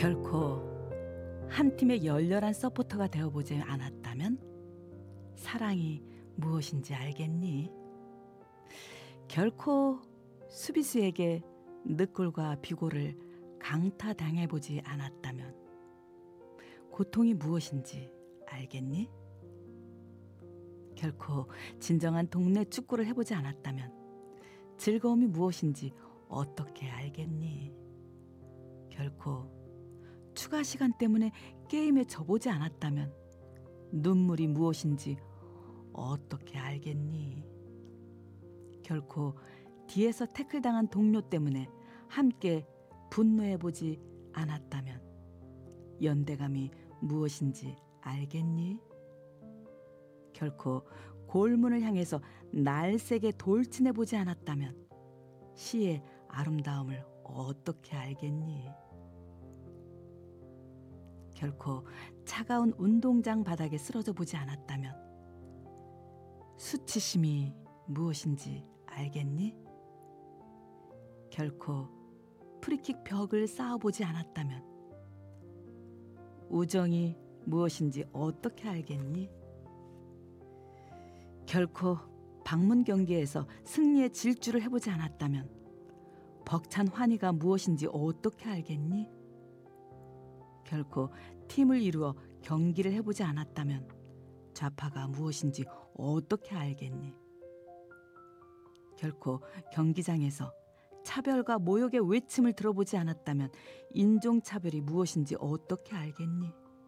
결코 한 팀의 열렬한 서포터가 되어보지 않았다면 사랑이 무엇인지 알겠니? 결코 수비수에게 늑골과 비골을 강타당해보지 않았다면 고통이 무엇인지 알겠니? 결코 진정한 동네 축구를 해보지 않았다면 즐거움이 무엇인지 어떻게 알겠니? 결코 추가 시간 때문에 게임에 져보지 않았다면 눈물이 무엇인지 어떻게 알겠니? 결코 뒤에서 태클당한 동료 때문에 함께 분노해보지 않았다면 연대감이 무엇인지 알겠니? 결코 골문을 향해서 날쌔게 돌진해보지 않았다면 시의 아름다움을 어떻게 알겠니? 결코 차가운 운동장 바닥에 쓰러져 보지 않았다면 수치심이 무엇인지 알겠니? 결코 프리킥 벽을 쌓아보지 않았다면 우정이 무엇인지 어떻게 알겠니? 결코 방문 경기에서 승리의 질주를 해보지 않았다면 벅찬 환희가 무엇인지 어떻게 알겠니? 결코 팀을 이루어 경기를 해보지 않았다면 좌파가 무엇인지 어떻게 알겠니? 결코 경기장에서 차별과 모욕의 외침을 들어보지 않았다면 인종차별이 무엇인지 어떻게 알겠니?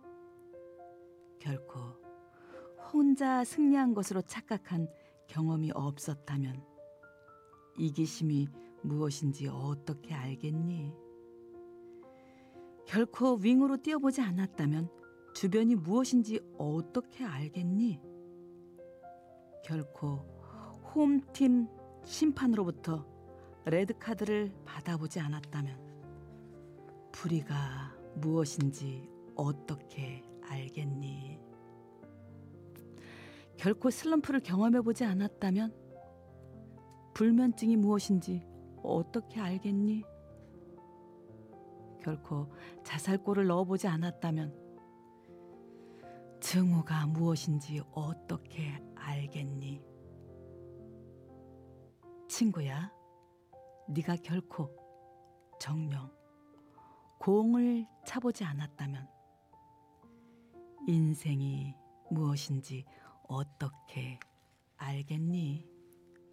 결코 혼자 승리한 것으로 착각한 경험이 없었다면 이기심이 무엇인지 어떻게 알겠니? 결코 윙으로 뛰어보지 않았다면 주변이 무엇인지 어떻게 알겠니? 결코 홈팀 심판으로부터 레드카드를 받아보지 않았다면 불의가 무엇인지 어떻게 알겠니? 결코 슬럼프를 경험해보지 않았다면 불면증이 무엇인지 어떻게 알겠니? 결코 자살골을 넣어보지 않았다면 증오가 무엇인지 어떻게 알겠니? 친구야, 네가 결코 정령 공을 차보지 않았다면 인생이 무엇인지 어떻게 알겠니?